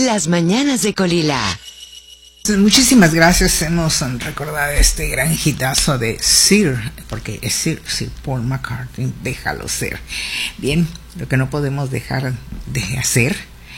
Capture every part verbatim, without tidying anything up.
Las mañanas de Colila. Muchísimas gracias. Hemos recordado este gran hitazo de Sir, porque es Sir, Sir Paul McCartney, déjalo ser. Bien, lo que no podemos dejar de hacer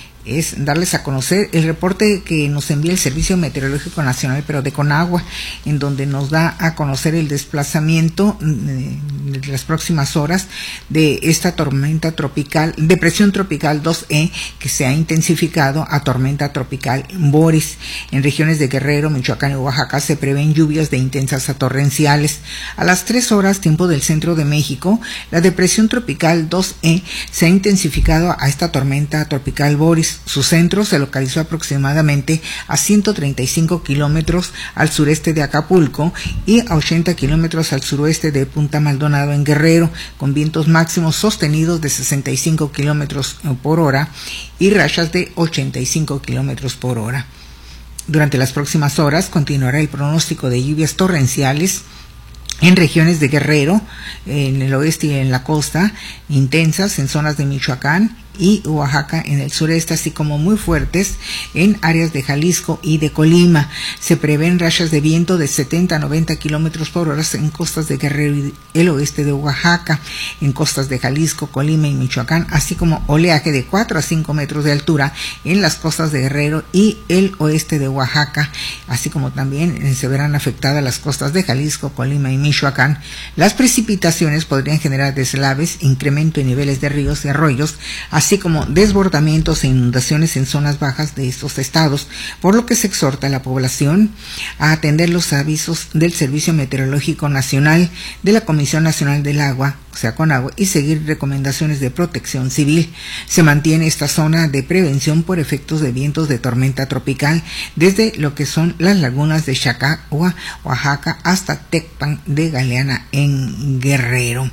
es darles a conocer el reporte que nos envía el Servicio Meteorológico Nacional, pero de Conagua, en donde nos da a conocer el desplazamiento de las próximas horas de esta tormenta tropical, depresión tropical dos E, que se ha intensificado a tormenta tropical Boris. En regiones de Guerrero, Michoacán y Oaxaca se prevén lluvias de intensas a torrenciales. A las tres horas, tiempo del centro de México, la depresión tropical dos E se ha intensificado a esta tormenta tropical Boris. Su centro se localizó aproximadamente a ciento treinta y cinco kilómetros al sureste de Acapulco y a ochenta kilómetros al suroeste de Punta Maldonado en Guerrero, con vientos máximos sostenidos de sesenta y cinco kilómetros por hora y rachas de ochenta y cinco kilómetros por hora. Durante las próximas horas continuará el pronóstico de lluvias torrenciales en regiones de Guerrero, en el oeste y en la costa, intensas en zonas de Michoacán y Oaxaca en el sureste, así como muy fuertes en áreas de Jalisco y de Colima. Se prevén rachas de viento de setenta a noventa kilómetros por hora en costas de Guerrero y el oeste de Oaxaca, en costas de Jalisco, Colima y Michoacán, así como oleaje de cuatro a cinco metros de altura en las costas de Guerrero y el oeste de Oaxaca, así como también se verán afectadas las costas de Jalisco, Colima y Michoacán. Las precipitaciones podrían generar deslaves, incremento en niveles de ríos y arroyos, así como desbordamientos e inundaciones en zonas bajas de estos estados, por lo que se exhorta a la población a atender los avisos del Servicio Meteorológico Nacional, de la Comisión Nacional del Agua, o sea, Conagua, y seguir recomendaciones de protección civil. Se mantiene esta zona de prevención por efectos de vientos de tormenta tropical desde lo que son las lagunas de Xacagua, Oaxaca, hasta Tecpan de Galeana en Guerrero.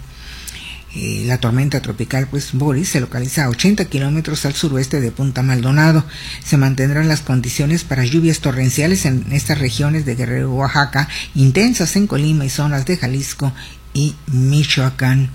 Eh, la tormenta tropical pues Boris se localiza a ochenta kilómetros al suroeste de Punta Maldonado. Se mantendrán las condiciones para lluvias torrenciales en estas regiones de Guerrero y Oaxaca, intensas en Colima y zonas de Jalisco y Michoacán.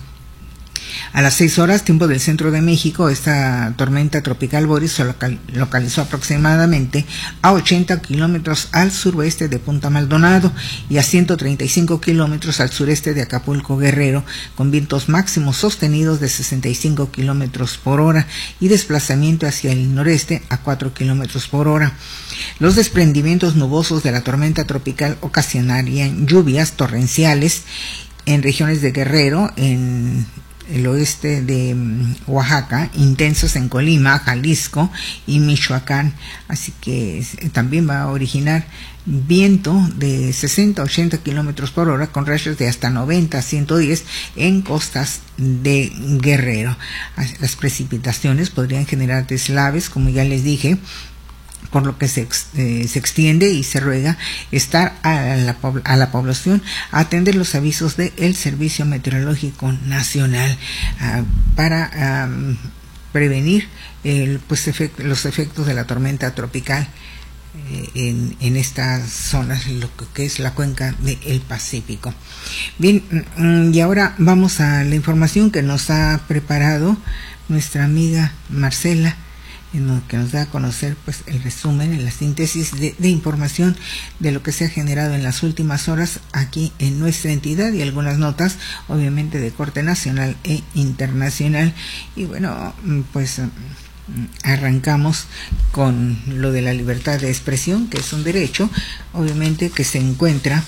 A las seis horas, tiempo del centro de México, esta tormenta tropical Boris se local, localizó aproximadamente a ochenta kilómetros al suroeste de Punta Maldonado y a ciento treinta y cinco kilómetros al sureste de Acapulco, Guerrero, con vientos máximos sostenidos de sesenta y cinco kilómetros por hora y desplazamiento hacia el noreste a cuatro kilómetros por hora. Los desprendimientos nubosos de la tormenta tropical ocasionarían lluvias torrenciales en regiones de Guerrero, en el oeste de Oaxaca, intensos en Colima, Jalisco y Michoacán, así que también va a originar viento de sesenta a ochenta kilómetros por hora con rachas de hasta noventa a ciento diez en costas de Guerrero. Las precipitaciones podrían generar deslaves, como ya les dije, por lo que se, eh, se extiende y se ruega estar a la, a la población a atender los avisos del Servicio Meteorológico Nacional uh, para um, prevenir el, pues, efect, los efectos de la tormenta tropical eh, en, en estas zonas, lo que es la cuenca del Pacífico. Bien, y ahora vamos a la información que nos ha preparado nuestra amiga Marcela, en lo que nos da a conocer pues el resumen, la síntesis de, de información de lo que se ha generado en las últimas horas aquí en nuestra entidad, y algunas notas obviamente de corte nacional e internacional. Y bueno, pues arrancamos con lo de la libertad de expresión, que es un derecho obviamente que se encuentra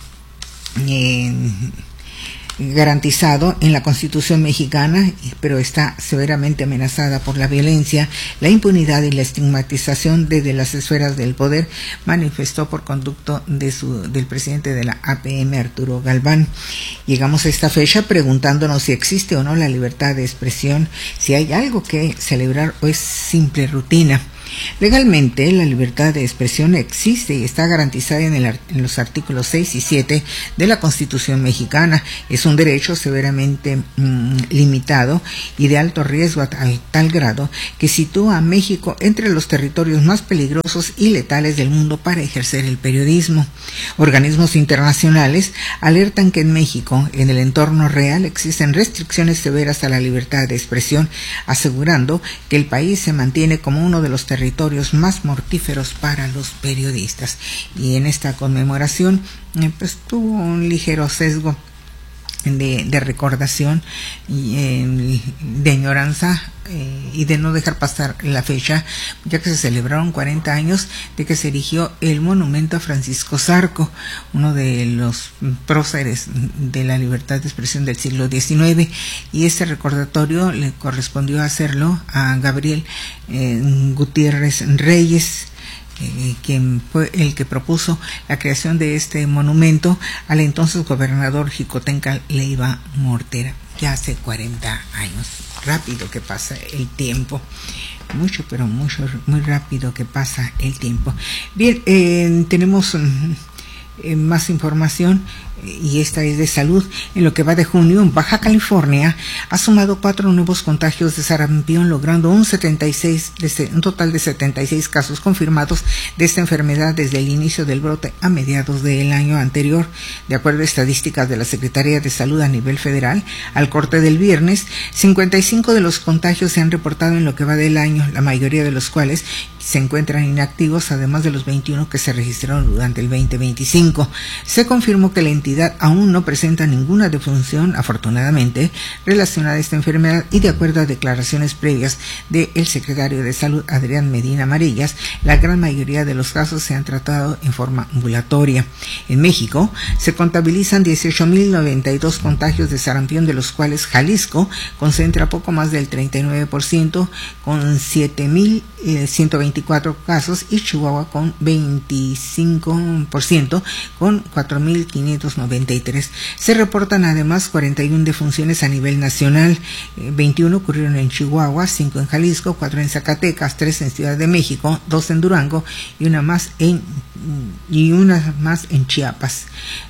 en garantizado en la Constitución mexicana, pero está severamente amenazada por la violencia, la impunidad y la estigmatización desde las esferas del poder, manifestó por conducto de su, del presidente de la A P M, Arturo Galván. Llegamos a esta fecha preguntándonos si existe o no la libertad de expresión, si hay algo que celebrar o es simple rutina. Legalmente, la libertad de expresión existe y está garantizada en, el, en los artículos seis y siete de la Constitución mexicana. Es un derecho severamente mmm, limitado y de alto riesgo a, a tal grado que sitúa a México entre los territorios más peligrosos y letales del mundo para ejercer el periodismo. Organismos internacionales alertan que en México, en el entorno real, existen restricciones severas a la libertad de expresión, asegurando que el país se mantiene como uno de los territorios territorios más mortíferos para los periodistas. Y en esta conmemoración eh, pues tuvo un ligero sesgo De, de recordación y eh, de añoranza eh, y de no dejar pasar la fecha, ya que se celebraron cuarenta años de que se erigió el monumento a Francisco Zarco, uno de los próceres de la libertad de expresión del siglo diecinueve, y este recordatorio le correspondió hacerlo a Gabriel eh, Gutiérrez Reyes, Eh, quien fue el que propuso la creación de este monumento al entonces gobernador Jicotencal Leiva Mortera, ya hace cuarenta años. Rápido que pasa el tiempo, mucho, pero mucho, muy rápido que pasa el tiempo. Bien, eh, tenemos eh, más información, y esta es de salud. En lo que va de junio, en Baja California ha sumado cuatro nuevos contagios de sarampión, logrando un setenta y seis, un total de setenta y seis casos confirmados de esta enfermedad desde el inicio del brote a mediados del año anterior. De acuerdo a estadísticas de la Secretaría de Salud a nivel federal, al corte del viernes, cincuenta y cinco de los contagios se han reportado en lo que va del año, la mayoría de los cuales se encuentran inactivos, además de los veintiuno que se registraron durante el veinte veinticinco. Se confirmó que la entidad aún no presenta ninguna defunción, afortunadamente, relacionada a esta enfermedad, y de acuerdo a declaraciones previas del secretario de Salud, Adrián Medina Amarillas, la gran mayoría de los casos se han tratado en forma ambulatoria. En México se contabilizan dieciocho mil noventa y dos contagios de sarampión, de los cuales Jalisco concentra poco más del treinta y nueve por ciento, con siete mil ciento veinticuatro casos, y Chihuahua con veinticinco por ciento, con cuatro mil quinientos noventa y tres. Se reportan además cuarenta y una defunciones a nivel nacional. eh, veintiuno ocurrieron en Chihuahua, cinco en Jalisco, cuatro en Zacatecas, tres en Ciudad de México, dos en Durango y una más en y una más en Chiapas,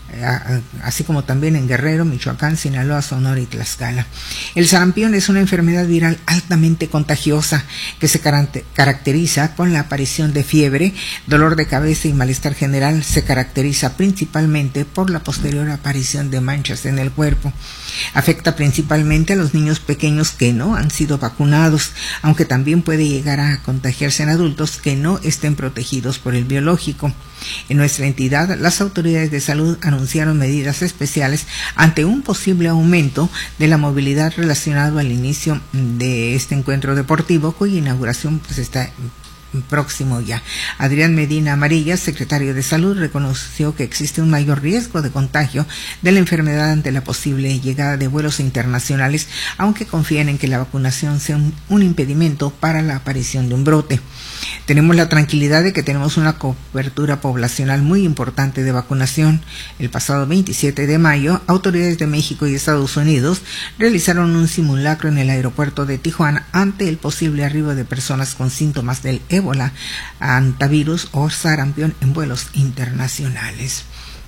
así como también en Guerrero, Michoacán, Sinaloa, Sonora y Tlaxcala. El sarampión es una enfermedad viral altamente contagiosa que se caracteriza con la aparición de fiebre, dolor de cabeza y malestar general. Se caracteriza principalmente por la posterior aparición de manchas en el cuerpo. Afecta principalmente a los niños pequeños que no han sido vacunados, aunque también puede llegar a contagiarse en adultos que no estén protegidos por el biológico. En nuestra entidad, las autoridades de salud anunciaron medidas especiales ante un posible aumento de la movilidad relacionado al inicio de este encuentro deportivo, cuya inauguración pues está próximo ya. Adrián Medina Amarillas, secretario de Salud, reconoció que existe un mayor riesgo de contagio de la enfermedad ante la posible llegada de vuelos internacionales, aunque confían en que la vacunación sea un, un impedimento para la aparición de un brote. Tenemos la tranquilidad de que tenemos una cobertura poblacional muy importante de vacunación. El pasado veintisiete de mayo, autoridades de México y Estados Unidos realizaron un simulacro en el aeropuerto de Tijuana ante el posible arribo de personas con síntomas del ébola, antivirus o sarampión en vuelos internacionales.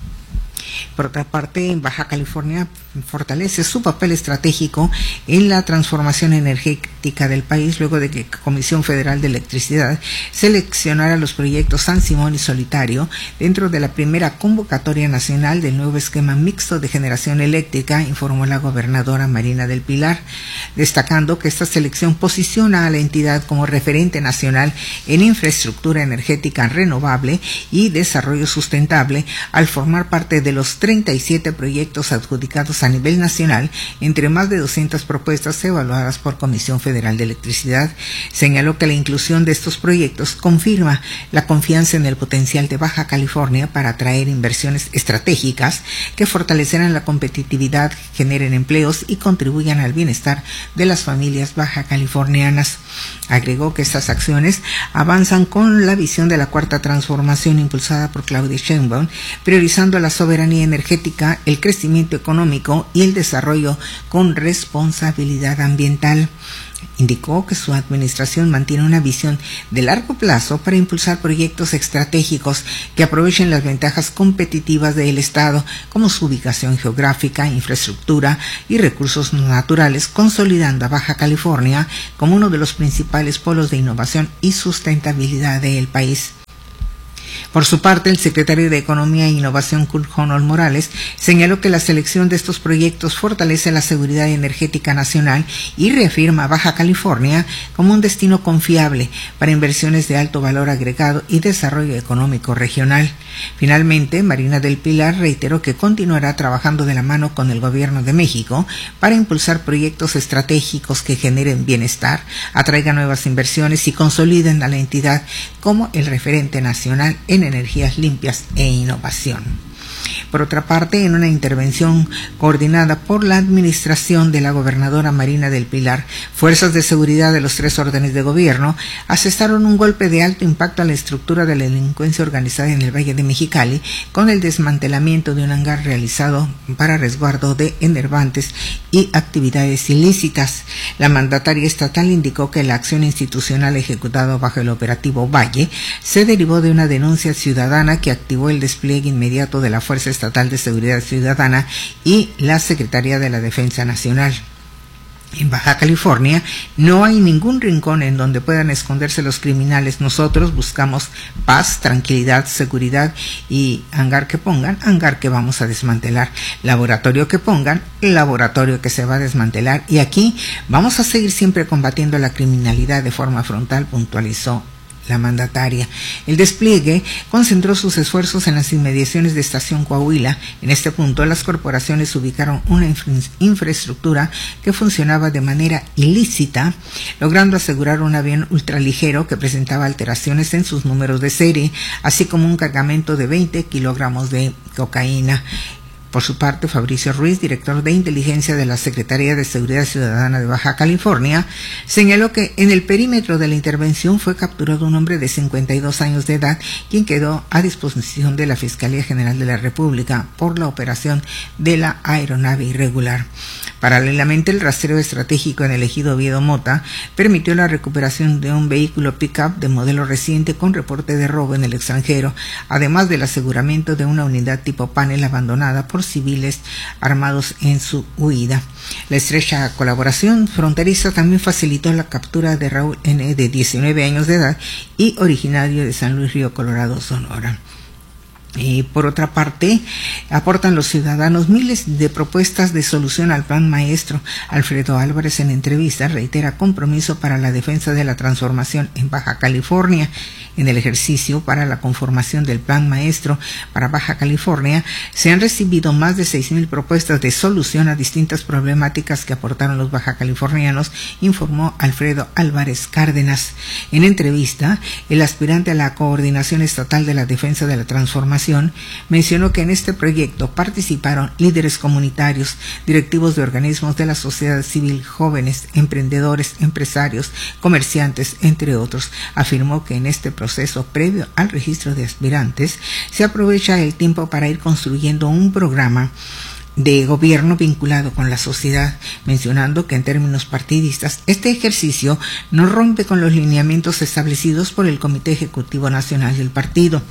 Por otra parte, en Baja California fortalece su papel estratégico en la transformación energética del país, luego de que la Comisión Federal de Electricidad seleccionara los proyectos San Simón y Solitario dentro de la primera convocatoria nacional del nuevo esquema mixto de generación eléctrica, informó la gobernadora Marina del Pilar, destacando que esta selección posiciona a la entidad como referente nacional en infraestructura energética renovable y desarrollo sustentable, al formar parte de los treinta y siete proyectos adjudicados a nivel nacional, entre más de doscientas propuestas evaluadas por Comisión Federal de Electricidad. Señaló que la inclusión de estos proyectos confirma la confianza en el potencial de Baja California para atraer inversiones estratégicas que fortalecerán la competitividad, generen empleos y contribuyan al bienestar de las familias baja californianas. Agregó que estas acciones avanzan con la visión de la cuarta transformación impulsada por Claudia Sheinbaum, priorizando la soberanía energética, el crecimiento económico y el desarrollo con responsabilidad ambiental. Indicó que su administración mantiene una visión de largo plazo para impulsar proyectos estratégicos que aprovechen las ventajas competitivas del Estado, como su ubicación geográfica, infraestructura y recursos naturales, consolidando a Baja California como uno de los principales polos de innovación y sustentabilidad del país. Por su parte, el secretario de Economía e Innovación, Kurt Honol Morales, señaló que la selección de estos proyectos fortalece la seguridad energética nacional y reafirma a Baja California como un destino confiable para inversiones de alto valor agregado y desarrollo económico regional. Finalmente, Marina del Pilar reiteró que continuará trabajando de la mano con el Gobierno de México para impulsar proyectos estratégicos que generen bienestar, atraigan nuevas inversiones y consoliden a la entidad como el referente nacional en energías limpias e innovación. Por otra parte, en una intervención coordinada por la administración de la gobernadora Marina del Pilar, fuerzas de seguridad de los tres órdenes de gobierno asestaron un golpe de alto impacto a la estructura de la delincuencia organizada en el Valle de Mexicali con el desmantelamiento de un hangar realizado para resguardo de enervantes y actividades ilícitas. La mandataria estatal indicó que la acción institucional ejecutada bajo el operativo Valle se derivó de una denuncia ciudadana que activó el despliegue inmediato de la Fuerza Estatal de Seguridad Ciudadana y la Secretaría de la Defensa Nacional. En Baja California no hay ningún rincón en donde puedan esconderse los criminales. Nosotros buscamos paz, tranquilidad, seguridad y hangar que pongan, hangar que vamos a desmantelar. Laboratorio que pongan, laboratorio que se va a desmantelar. Y aquí vamos a seguir siempre combatiendo la criminalidad de forma frontal, puntualizó la mandataria. El despliegue concentró sus esfuerzos en las inmediaciones de Estación Coahuila. En este punto, las corporaciones ubicaron una infra infraestructura que funcionaba de manera ilícita, logrando asegurar un avión ultraligero que presentaba alteraciones en sus números de serie, así como un cargamento de veinte kilogramos de cocaína. Por su parte, Fabricio Ruiz, director de inteligencia de la Secretaría de Seguridad Ciudadana de Baja California, señaló que en el perímetro de la intervención fue capturado un hombre de cincuenta y dos años de edad, quien quedó a disposición de la Fiscalía General de la República por la operación de la aeronave irregular. Paralelamente, el rastreo estratégico en el ejido Oviedo Mota permitió la recuperación de un vehículo pick-up de modelo reciente con reporte de robo en el extranjero, además del aseguramiento de una unidad tipo panel abandonada por civiles armados en su huida. La estrecha colaboración fronteriza también facilitó la captura de Raúl N., de diecinueve años de edad y originario de San Luis Río Colorado, Sonora. Y por otra parte, aportan los ciudadanos miles de propuestas de solución al plan maestro. Alfredo Álvarez, en entrevista, reitera compromiso para la defensa de la transformación en Baja California. En el ejercicio para la conformación del plan maestro para Baja California, se han recibido más de seis mil propuestas de solución a distintas problemáticas que aportaron los baja californianos, informó Alfredo Álvarez Cárdenas. En entrevista, el aspirante a la Coordinación Estatal de la Defensa de la Transformación mencionó que en este proyecto participaron líderes comunitarios, directivos de organismos de la sociedad civil, jóvenes, emprendedores, empresarios, comerciantes, entre otros. Afirmó que en este proceso previo al registro de aspirantes se aprovecha el tiempo para ir construyendo un programa de gobierno vinculado con la sociedad, mencionando que en términos partidistas este ejercicio no rompe con los lineamientos establecidos por el Comité Ejecutivo Nacional del partido.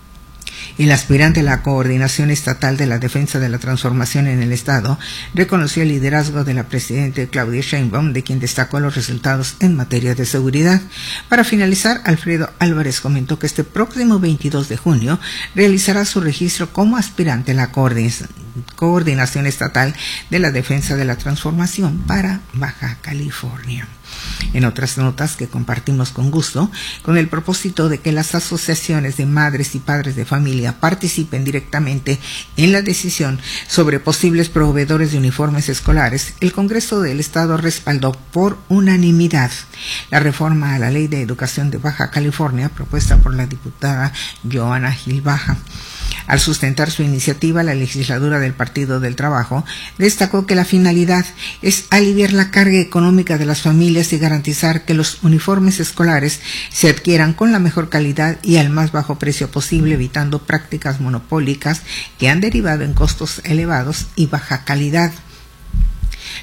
El aspirante a la Coordinación Estatal de la Defensa de la Transformación en el Estado reconoció el liderazgo de la presidenta Claudia Sheinbaum, de quien destacó los resultados en materia de seguridad. Para finalizar, Alfredo Álvarez comentó que este próximo veintidós de junio realizará su registro como aspirante a la Coordinación Estatal de la Defensa de la Transformación para Baja California. En otras notas que compartimos con gusto, con el propósito de que las asociaciones de madres y padres de familia participen directamente en la decisión sobre posibles proveedores de uniformes escolares, el Congreso del Estado respaldó por unanimidad la reforma a la Ley de Educación de Baja California propuesta por la diputada Joana Gil Baja. Al sustentar su iniciativa, la legisladora del Partido del Trabajo destacó que la finalidad es aliviar la carga económica de las familias y garantizar que los uniformes escolares se adquieran con la mejor calidad y al más bajo precio posible, evitando prácticas monopólicas que han derivado en costos elevados y baja calidad.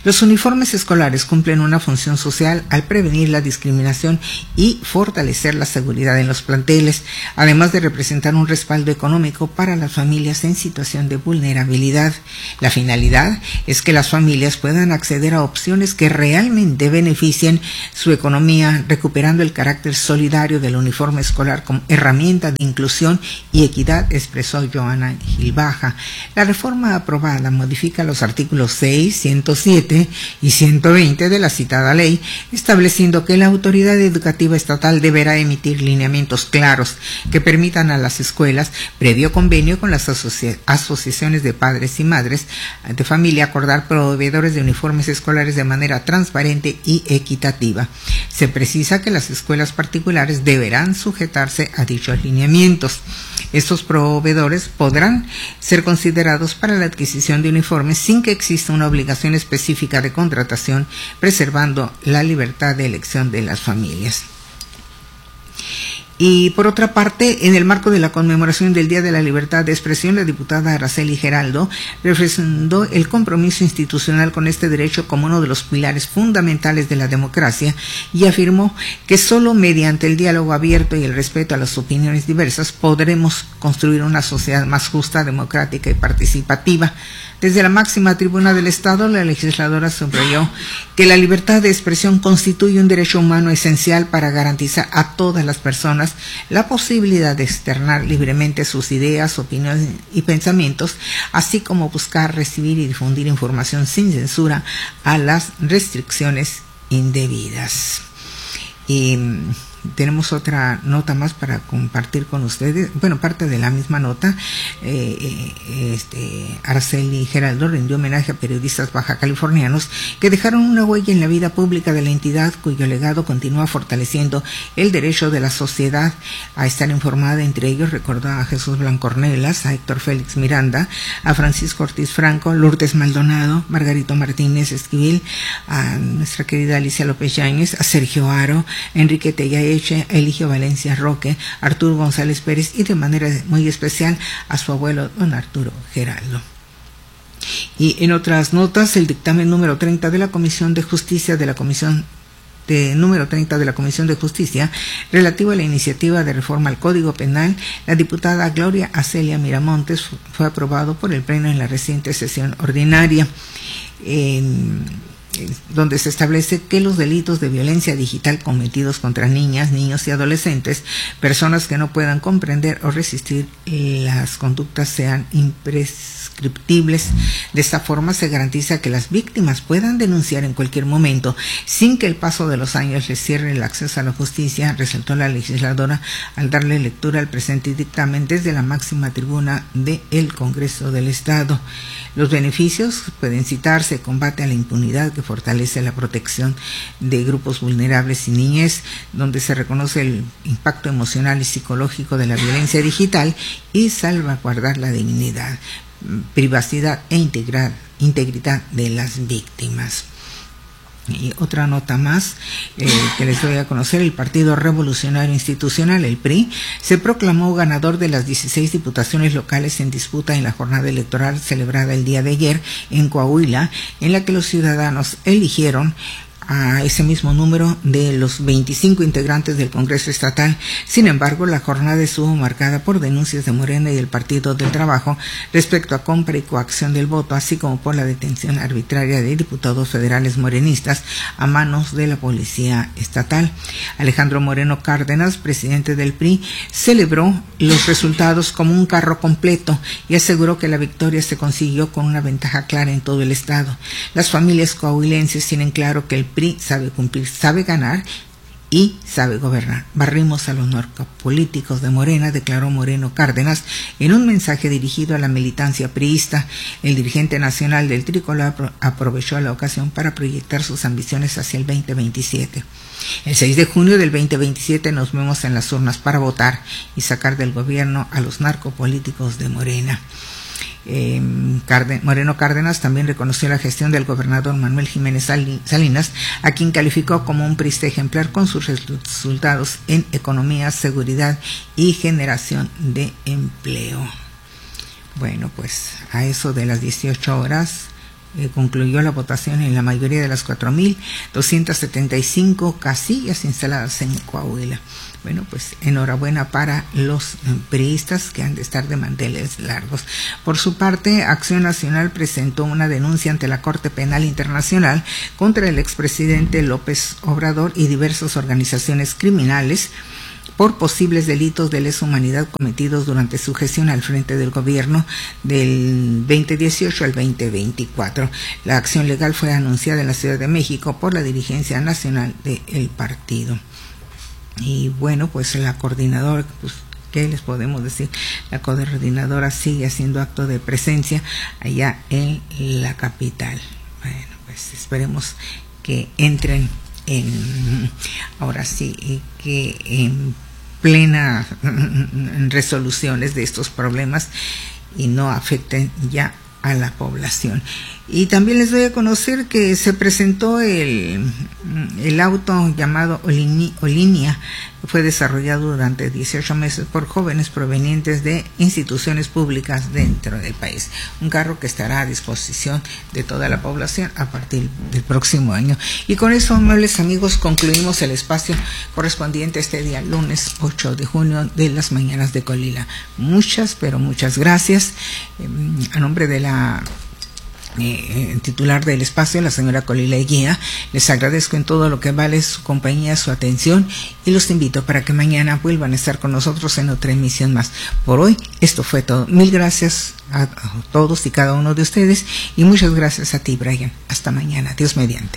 Los uniformes escolares cumplen una función social al prevenir la discriminación y fortalecer la seguridad en los planteles, además de representar un respaldo económico para las familias en situación de vulnerabilidad. La finalidad es que las familias puedan acceder a opciones que realmente beneficien su economía, recuperando el carácter solidario del uniforme escolar como herramienta de inclusión y equidad, expresó Joana Gilbaja. La reforma aprobada modifica los artículos seis, ciento siete y ciento veinte de la citada ley, estableciendo que la autoridad educativa estatal deberá emitir lineamientos claros que permitan a las escuelas, previo convenio con las asoci- asociaciones de padres y madres de familia, acordar proveedores de uniformes escolares de manera transparente y equitativa. Se precisa que las escuelas particulares deberán sujetarse a dichos lineamientos. Estos proveedores podrán ser considerados para la adquisición de uniformes sin que exista una obligación específica de contratación, preservando la libertad de elección de las familias. Y por otra parte, en el marco de la conmemoración del Día de la Libertad de Expresión, la diputada Araceli Geraldo refrendó el compromiso institucional con este derecho como uno de los pilares fundamentales de la democracia y afirmó que solo mediante el diálogo abierto y el respeto a las opiniones diversas podremos construir una sociedad más justa, democrática y participativa. Desde la máxima tribuna del Estado, la legisladora subrayó que la libertad de expresión constituye un derecho humano esencial para garantizar a todas las personas la posibilidad de externar libremente sus ideas, opiniones y pensamientos, así como buscar, recibir y difundir información sin censura a las restricciones indebidas. Y tenemos otra nota más para compartir con ustedes. Bueno, parte de la misma nota. Eh, este, Araceli Geraldo rindió homenaje a periodistas baja californianos que dejaron una huella en la vida pública de la entidad, cuyo legado continúa fortaleciendo el derecho de la sociedad a estar informada. Entre ellos recordó a Jesús Blanco Ornelas, a Héctor Félix Miranda, a Francisco Ortiz Franco, Lourdes Maldonado, Margarito Martínez Esquivel, a nuestra querida Alicia López Yáñez, a Sergio Haro, Enrique Tellaeche, Eligio Valencia Roque, Arturo González Pérez y de manera muy especial a su abuelo don Arturo Geraldo. Y en otras notas, el dictamen número treinta de la Comisión de Justicia de la Comisión de número treinta de la Comisión de Justicia relativo a la iniciativa de reforma al Código Penal, la diputada Gloria Acelia Miramontes fue aprobado por el Pleno en la reciente sesión ordinaria, en donde se establece que los delitos de violencia digital cometidos contra niñas, niños y adolescentes, personas que no puedan comprender o resistir las conductas, sean imprescriptibles. De esta forma se garantiza que las víctimas puedan denunciar en cualquier momento sin que el paso de los años les cierre el acceso a la justicia, resaltó la legisladora al darle lectura al presente dictamen desde la máxima tribuna del Congreso del Estado. Los beneficios pueden citarse: combate a la impunidad, que fortalece la protección de grupos vulnerables y niñez, donde se reconoce el impacto emocional y psicológico de la violencia digital, y salvaguardar la dignidad, privacidad e integrar, integridad de las víctimas. Y otra nota más eh, que les doy a conocer: el Partido Revolucionario Institucional, el P R I, se proclamó ganador de las dieciséis diputaciones locales en disputa en la jornada electoral celebrada el día de ayer en Coahuila, en la que los ciudadanos eligieron a ese mismo número de los veinticinco integrantes del Congreso Estatal. Sin embargo, la jornada estuvo marcada por denuncias de Morena y el Partido del Trabajo respecto a compra y coacción del voto, así como por la detención arbitraria de diputados federales morenistas a manos de la Policía Estatal. Alejandro Moreno Cárdenas, presidente del P R I, celebró los resultados como un carro completo y aseguró que la victoria se consiguió con una ventaja clara en todo el estado. Las familias coahuilenses tienen claro que el P R I sabe cumplir, sabe ganar y sabe gobernar. Barrimos a los narcopolíticos de Morena, declaró Moreno Cárdenas en un mensaje dirigido a la militancia priista. El dirigente nacional del tricolor aprovechó la ocasión para proyectar sus ambiciones hacia el veinte veintisiete. El seis de junio del veinte veintisiete nos vemos en las urnas para votar y sacar del gobierno a los narcopolíticos de Morena. Eh, Cárden- Moreno Cárdenas también reconoció la gestión del gobernador Manuel Jiménez Salinas, a quien calificó como un priista ejemplar con sus resultados en economía, seguridad y generación de empleo. Bueno, pues a eso de las dieciocho horas eh, concluyó la votación en la mayoría de las cuatro mil doscientas setenta y cinco casillas instaladas en Coahuila. Bueno, pues enhorabuena para los priistas que han de estar de manteles largos. Por su parte, Acción Nacional presentó una denuncia ante la Corte Penal Internacional contra el expresidente López Obrador y diversas organizaciones criminales por posibles delitos de lesa humanidad cometidos durante su gestión al frente del gobierno del veinte dieciocho al veinte veinticuatro. La acción legal fue anunciada en la Ciudad de México por la dirigencia nacional del partido. Y bueno, pues la coordinadora, pues, ¿qué les podemos decir? La coordinadora sigue haciendo acto de presencia allá en la capital. Bueno, pues esperemos que entren en, ahora sí, que en plena resoluciones de estos problemas y no afecten ya a la población. Y también les doy a conocer que se presentó el, el auto llamado Olini, Olinia, que fue desarrollado durante dieciocho meses por jóvenes provenientes de instituciones públicas dentro del país. Un carro que estará a disposición de toda la población a partir del próximo año. Y con eso, amables amigos, concluimos el espacio correspondiente a este día, lunes ocho de junio, de las mañanas de Colila. Muchas, pero muchas gracias. Eh, a nombre de la Eh, titular del espacio, la señora Colila Eguía, les agradezco en todo lo que vale su compañía, su atención, y los invito para que mañana vuelvan a estar con nosotros en otra emisión más. Por hoy, esto fue todo. Mil gracias a, a todos y cada uno de ustedes, y muchas gracias a ti, Brian. Hasta mañana. Dios mediante.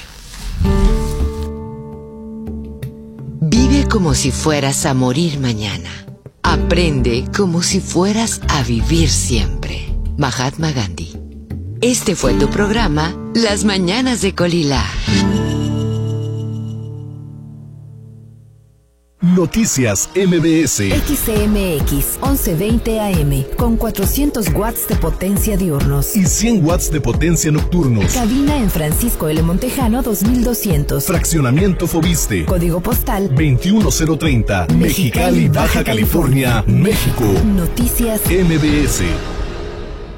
Vive como si fueras a morir mañana. Aprende como si fueras a vivir siempre. Mahatma Gandhi. Este fue tu programa, Las Mañanas de Colila. Noticias M B S. X C M X once veinte A M con cuatrocientos watts de potencia diurnos y cien watts de potencia nocturnos. Cabina en Francisco L. Montejano dos mil doscientos. Fraccionamiento Fobiste. Código postal veintiuno cero treinta. Mexicali, Baja California, México. Noticias M B S.